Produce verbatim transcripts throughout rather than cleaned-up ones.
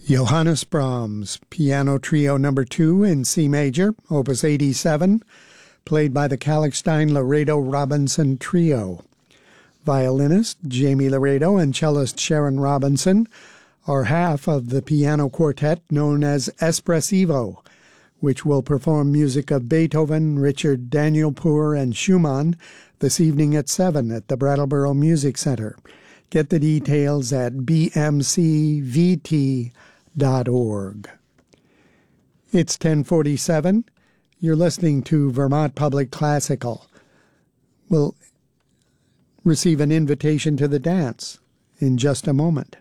Johannes Brahms, Piano Trio Number two in C Major, Opus eighty-seven, played by the Kalkstein-Laredo-Robinson Trio. Violinist Jamie Laredo and cellist Sharon Robinson are half of the piano quartet known as Espressivo, which will perform music of Beethoven, Richard Danielpour, and Schumann this evening at seven at the Brattleboro Music Center. Get the details at b m c v t dot org. It's ten forty-seven. You're listening to Vermont Public Classical. We'll receive an invitation to the dance in just a moment.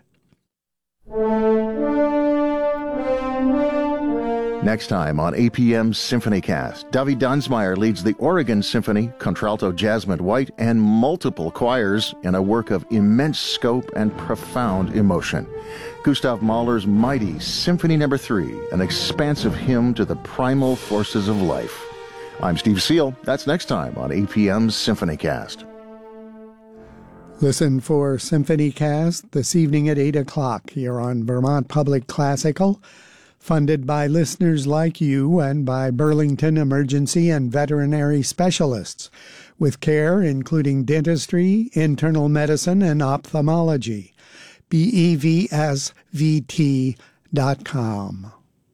Next time on A P M's SymphonyCast, Davi Dunsmeyer leads the Oregon Symphony, contralto Jasmine White, and multiple choirs in a work of immense scope and profound emotion. Gustav Mahler's mighty Symphony Number three, an expansive hymn to the primal forces of life. I'm Steve Seal. That's next time on A P M's SymphonyCast. Listen for SymphonyCast this evening at eight o'clock here on Vermont Public Classical, funded by listeners like you and by Burlington Emergency and Veterinary Specialists, with care including dentistry, internal medicine, and ophthalmology. B E V S V T dot com.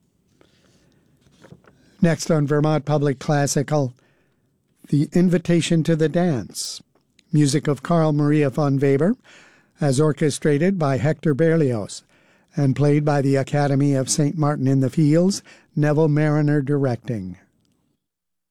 Next on Vermont Public Classical, The Invitation to the Dance, music of Carl Maria von Weber, as orchestrated by Hector Berlioz, and played by the Academy of Saint Martin in the Fields, Neville Mariner directing.